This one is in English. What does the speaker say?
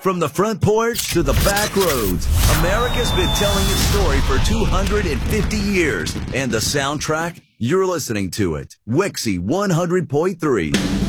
From the front porch to the back roads, America's been telling its story for 250 years. And the soundtrack? You're listening to it. Wixie 100.3.